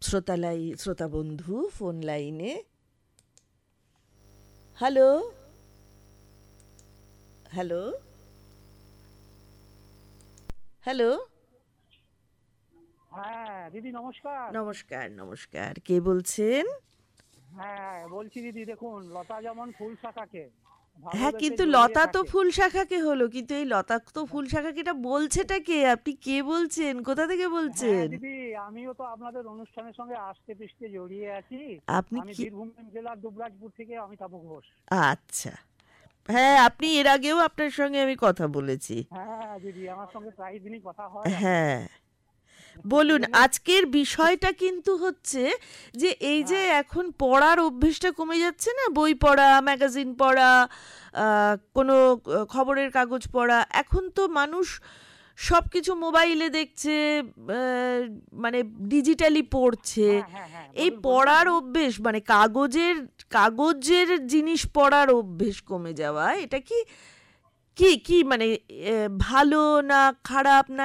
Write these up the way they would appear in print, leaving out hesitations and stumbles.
শ্রোতা বন্ধু ফোন লাইনে। Hello hello hello. হ্যাঁ দিদি নমস্কার। নমস্কার নমস্কার, কে বলছেন? হ্যাঁ বলছি দিদি, দেখুন লতা যেমন ফুল শাখাকে হ্যাঁ, ভালোবেসে কিন্তু জড়িয়ে লতা তো থাকে। ফুল শাখাকে হলো, কিন্তু এই লতা তো ফুল শাখাকে, এটা বলছেটা কে? আপনি কে বলছেন? কোথা থেকে হ্যাঁ বলছেন? দিদি, আমিও তো আপনাদের অনুষ্ঠানের সঙ্গে আষ্টে পৃষ্ঠে জড়িয়ে আছি। আপনি আমি কি? বীরভূম জেলার দুবরাজপুর থেকে অমিতাভ ঘোষ। আচ্ছা, হ্যাঁ, আপনি এর আগেও আপনার সঙ্গে আমি কথা বলেছি। হ্যাঁ দিদি, আমার সঙ্গে প্রায় দিনই কথা হয় আপনার। হ্যাঁ, কি বলুন। যেন। আজকের বিষয়টা কিন্তু হচ্ছে যে এই যে হ্যাঁ এখন পড়ার অভ্যেসটা কমে যাচ্ছে না, বই পড়া, ম্যাগাজিন পড়া, কোনো খবরের কাগজ পড়া, এখন তো মানুষ সব কিছু মোবাইলে দেখছে, মানে ডিজিটালি পড়ছে। হ্যাঁ হ্যাঁ হ্যাঁ, এই বলুন বলুন পড়ার বলুন। অভ্যেস, মানে কাগজের জিনিস পড়ার অভ্যেস কমে যাওয়া, এটা কি কি কি মানে ভালো না খারাপ, না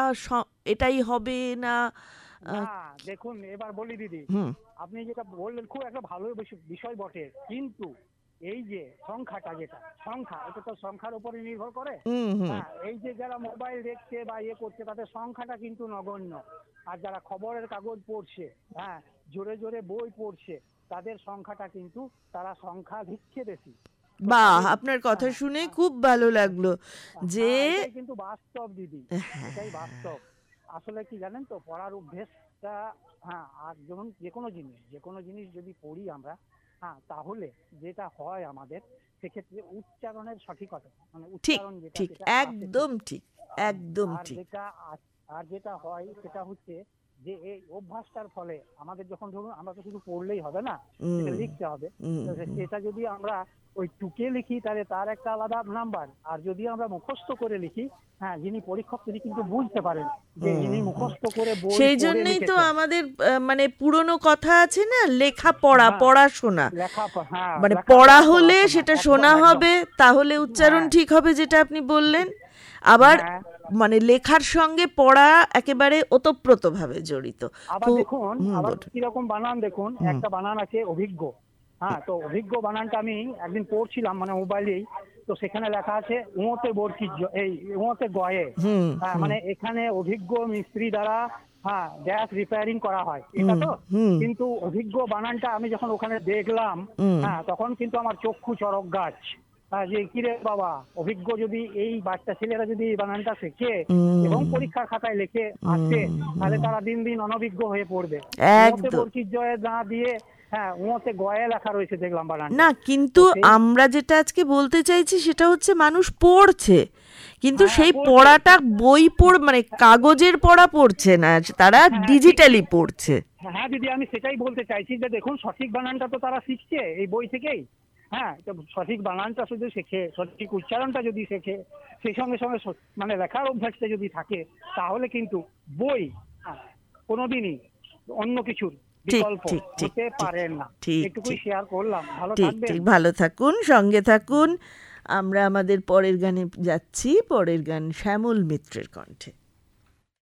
এটাই হবে না? না আহ, দেখুন, এবার বলি দিদি, হুম আপনি যেটা বললেন খুব একটা ভালো বিষয় বটে, কিন্তু এই যে সংখ্যাটা, যেটা সংখ্যা, এটা তো সংখ্যার উপরে নির্ভর করে। হুম হুম হ্যাঁ, এই যে যারা মোবাইল দেখছে বা ইয়ে করছে তাদের সংখ্যাটা কিন্তু নগণ্য। আর যারা খবরের কাগজ পড়ছে, হ্যাঁ, জোরে জোরে বই পড়ছে, তাদের সংখ্যাটা কিন্তু, তারা সংখ্যাধিক্যে বেশি। তো বাহ, কাজেই আপনার কথা হ্যাঁ শুনে হ্যাঁ খুব ভালো লাগলো যে হ্যাঁ, এটাই কিন্তু বাস্তব দিদি, এটাই হ্যাঁ, বাস্তব। আসলে কি জানেন তো, পড়ার অভ্যেসটা, হ্যাঁ, আর যখন যে কোনো জিনিস যদি পড়ি আমরা, হ্যাঁ, তাহলে যেটা হয় আমাদের, সেক্ষেত্রে উচ্চারণের সঠিকতা, মানে ঠিক উচ্চারণ যেটা ঠিক, যেটা আসে ঠিক। একদম ঠিক, একদম আর ঠিক। যেটা আর যেটা হয় সেটা হচ্ছে যে এই অভ্যাসটার ফলে আমাদের, যখন ধরুন আমরা তো শুধু পড়লেই হবে না, সেটা হুম লিখতে হবে। হুম তো হুম। সেটা যদি আমরা ওই টুকে লিখি তাহলে তার একটা আলাদা নাম্বার, আর যদি আমরা মুখস্থ করে লিখি, হ্যাঁ, যিনি পরীক্ষক তিনি কিন্তু বুঝতে পারেন যে ইনি হুম। মুখস্থ করে বই সেই পড়ে জন্যই তো লিখেছেন। আমাদের মানে পুরনো কথা আছে না, লেখাপড়া, হ্যাঁ, পড়াশোনা। হ্যাঁ, মানে পড়া লেখাপড়া হলে পড়াশোনা, সেটা একদম শোনা একদম। হবে, তাহলে উচ্চারণ হ্যাঁ ঠিক হবে, যেটা আপনি বললেন। আবার হ্যাঁ। মানে লেখার সঙ্গে পড়া একেবারে ওতপ্রোতভাবে জড়িত। আবার খুব। দেখুন, হুম, আবার বলুন। কিরকম বানান দেখুন, হুম একটা বানান আছে অভিজ্ঞ। হ্যাঁ, তো অভিজ্ঞ বানানটা আমি একদিন পড়ছিলাম মানে মোবাইলেই, তো সেখানে লেখা আছে উঁতে বরকি এই উঁতে গয়ে। হুম হ্যাঁ, হুম মানে এখানে অভিজ্ঞ মিস্ত্রি দ্বারা, হ্যাঁ, গ্যাস রিপেয়ারিং করা হয়, এটা হুম তো। হুম কিন্তু অভিজ্ঞ বানানটা আমি যখন ওখানে দেখলাম, হুম হ্যাঁ, তখন কিন্তু আমার চক্ষু চড়ক গাছ। হ্যাঁ, যে কিরে বাবা, অভিজ্ঞ যদি এই বাচ্চা ছেলেরা যদি এই বানানটা শেখে এবং হুম পরীক্ষার খাতায় লিখে আসে, হুম তাহলে হুম। তারা দিন দিন অনভিজ্ঞ হয়ে পড়বে। উঁতে একদম বরকির জয়ে না দিয়ে, হ্যাঁ, উঁতে গয়ে লেখা রয়েছে দেখলাম বানানটা। না, তো কিন্তু সেই, আমরা যেটা আজকে বলতে চাইছি সেটা হচ্ছে মানুষ পড়ছে, কিন্তু হ্যাঁ সেই পড়ছে। পড়াটা বই পড় মানে কাগজের পড়া পড়ছে না, তারা হ্যাঁ ঠিক। ডিজিটালি পড়ছে। হ্যাঁ দিদি, আমি সেটাই বলতে চাইছি যে দেখুন, সঠিক বানানটা তো তারা শিখছে এই বই থেকেই। হ্যাঁ, তো সঠিক বানানটা শুধু শেখে, সঠিক উচ্চারণটা যদি শেখে, সেই সঙ্গে সঙ্গে মানে লেখার অভ্যাসটা যদি থাকে, তাহলে কিন্তু বই, হ্যাঁ, কোনোদিনই অন্য কিছুর ঠিক বিকল্প ঠিক ঠিক হতে ঠিক পারে না। ঠিক এটুকুই ঠিক শেয়ার করলাম, ভালো ঠিক থাকবেন। ঠিক, ভালো থাকুন, সঙ্গে থাকুন। আমরা আমাদের পরের গানে যাচ্ছি, পরের গান শ্যামল মিত্রের কণ্ঠে।